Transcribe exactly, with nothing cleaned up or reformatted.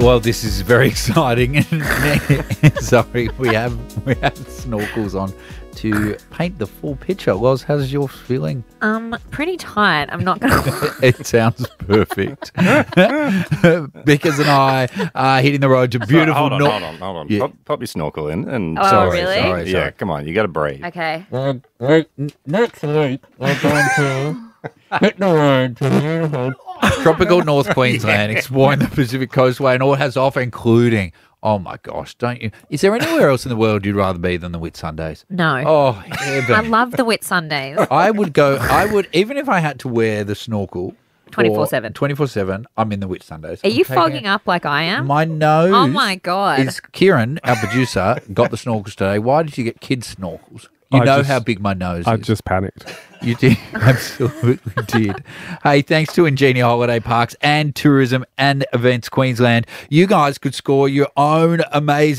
Well, this is very exciting. Sorry, we have we have snorkels on to paint the full picture. Wells, how's yours feeling? Um, pretty tight. I'm not going to... It sounds perfect. Because and I are hitting the road to beautiful... Hold on, Nor- hold on, hold on. Yeah. Pop, pop your snorkel in. And Oh, Sorry, really? sorry, Yeah, sorry. come on. You got to breathe. Okay. Well, like, next week, we're going to hit the road to beautiful. Tropical North Queensland, exploring the Pacific Coastway and all it has to offer, including... Oh, my gosh, don't you... Is there anywhere else in the world you'd rather be than the Whitsundays? No. Oh, I heaven. love the Whitsundays. I would go... I would... Even if I had to wear the snorkel... twenty-four seven. twenty-four seven, I'm in the Whitsundays. Are you fogging up like I am? My nose... Oh, my God. Is Kieran, our producer, got the snorkels today. Why did you get kids' snorkels? You I know just- how big my nose I is. just panicked. You did. Absolutely did. Hey, thanks to Ingenia Holiday Parks and Tourism and Events Queensland, you guys could score your own amazing